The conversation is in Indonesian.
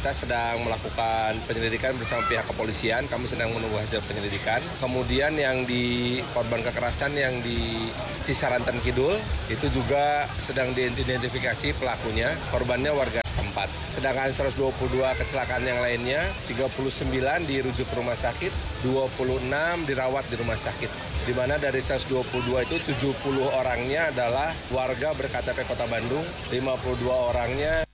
kita sedang melakukan penyelidikan bersama pihak kepolisian. Kami sedang menunggu hasil penyelidikan. Kemudian yang di korban kekerasan yang di Cisarantan Kidul, itu juga sedang diidentifikasi pelakunya. Korbannya warga setempat. Sedangkan 122 kecelakaan yang lainnya, 39 dirujuk ke rumah sakit, 26 dirawat di rumah sakit. Di mana dari 122 itu 70 orangnya adalah warga berKTP Kota Bandung, 52 orangnya